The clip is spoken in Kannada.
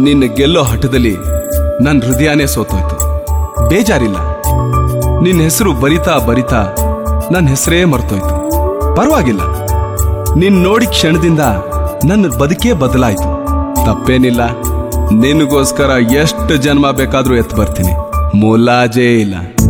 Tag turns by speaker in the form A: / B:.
A: ನಿನ್ನ ಗೆಲ್ಲೋ ಹಠದಲ್ಲಿ ನನ್ನ ಹೃದಯನೇ ಸೋತೋಯ್ತು. ಬೇಜಾರಿಲ್ಲ, ನಿನ್ನ ಹೆಸರು ಬರಿತಾ ಬರಿತಾ ನನ್ನ ಹೆಸರೇ ಮರ್ತೋಯ್ತು. ಪರವಾಗಿಲ್ಲ, ನಿನ್ ನೋಡಿ ಕ್ಷಣದಿಂದ ನನ್ನ ಬದುಕೇ ಬದಲಾಯ್ತು. ತಪ್ಪೇನಿಲ್ಲ, ನಿನಗೋಸ್ಕರ ಎಷ್ಟು ಜನ್ಮ ಬೇಕಾದ್ರೂ ಎತ್ತು ಬರ್ತೀನಿ, ಮುಲಾಜೇ ಇಲ್ಲ.